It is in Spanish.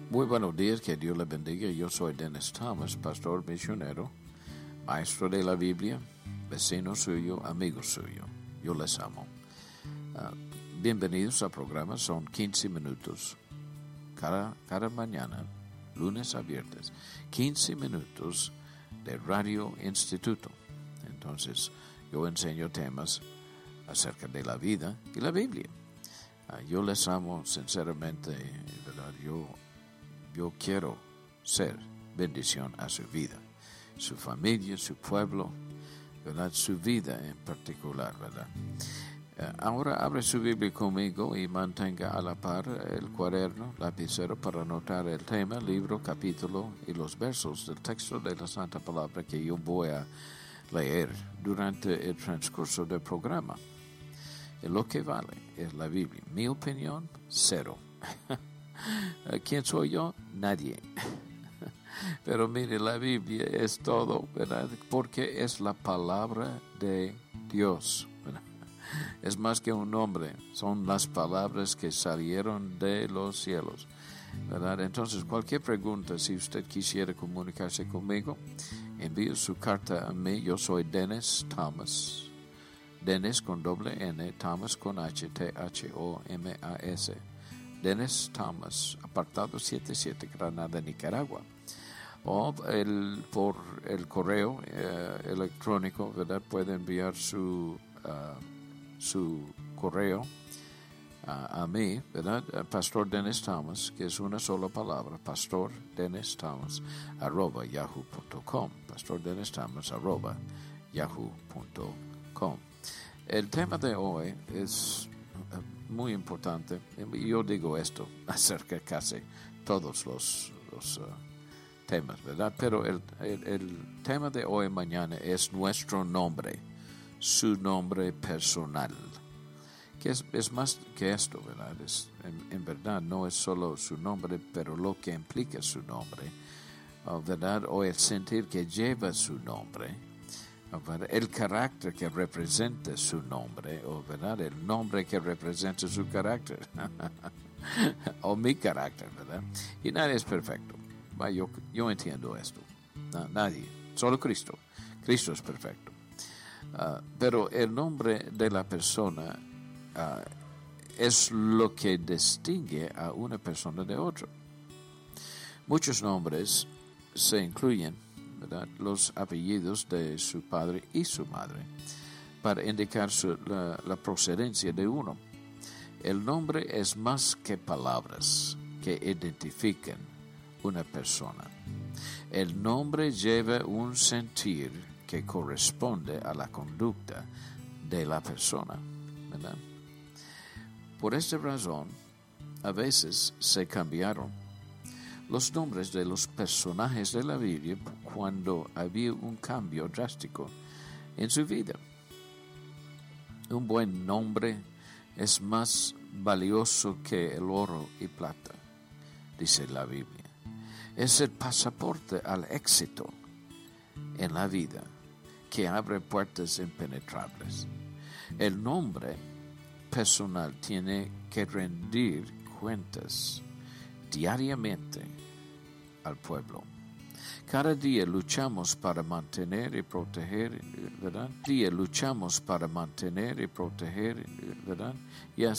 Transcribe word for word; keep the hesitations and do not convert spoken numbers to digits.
Muy buenos días, que Dios le bendiga. Yo soy Dennis Thomas, pastor misionero, maestro de la Biblia, vecino suyo, amigo suyo. Yo les amo. Uh, bienvenidos al programa, son quince minutos cada, cada mañana, lunes a viernes. quince minutos de Radio Instituto. Entonces, yo enseño temas acerca de la vida y la Biblia. Uh, yo les amo sinceramente, ¿verdad? Yo Yo quiero ser bendición a su vida, su familia, su pueblo, ¿verdad? Su vida en particular, ¿verdad? Uh, ahora abre su Biblia conmigo y mantenga a la par el cuaderno, lapicero para anotar el tema, libro, capítulo y los versos del texto de la Santa Palabra que yo voy a leer durante el transcurso del programa. Y lo que vale es la Biblia. Mi opinión, cero. ¿Quién soy yo? Nadie. Pero mire, la Biblia es todo, ¿verdad? Porque es la palabra de Dios, ¿verdad? Es más que un nombre, son las palabras que salieron de los cielos, ¿verdad? Entonces, cualquier pregunta, si usted quisiera comunicarse conmigo, envíe su carta a mí. Yo soy Dennis Thomas. Dennis con doble N, Thomas con H, T H O M A S. Dennis Thomas, apartado setenta y siete, Granada, Nicaragua. O el, por el correo eh, electrónico, ¿verdad? Puede enviar su, uh, su correo uh, a mí, ¿verdad? Pastor Dennis Thomas, que es una sola palabra, Pastor Dennis Thomas, arroba yahoo punto com. Pastor Dennis Thomas, arroba yahoo punto com. El tema de hoy es muy importante. Yo digo esto acerca de casi todos los, los uh, temas, ¿verdad? Pero el, el, el tema de hoy y mañana es nuestro nombre, su nombre personal, que es, es más que esto, ¿verdad? Es, en, en verdad no es solo su nombre, pero lo que implica su nombre, uh, ¿verdad? O el sentir que lleva su nombre, el carácter que representa su nombre, o ¿verdad? El nombre que representa su carácter, o mi carácter, ¿verdad? Y nadie es perfecto. Yo, yo entiendo esto. No, nadie, solo Cristo. Cristo es perfecto. Uh, pero el nombre de la persona uh, es lo que distingue a una persona de otra. Muchos nombres se incluyen, ¿verdad? Los apellidos de su padre y su madre para indicar su, la, la procedencia de uno. El nombre es más que palabras que identifican una persona. El nombre lleva un sentir que corresponde a la conducta de la persona, ¿verdad? Por esta razón, a veces se cambiaron los nombres de los personajes de la Biblia cuando había un cambio drástico en su vida. Un buen nombre es más valioso que el oro y plata, dice la Biblia. Es el pasaporte al éxito en la vida que abre puertas impenetrables. El nombre personal tiene que rendir cuentas diariamente al pueblo. Cada día luchamos para mantener y proteger, ¿verdad? Día luchamos para mantener y proteger, ¿verdad? Y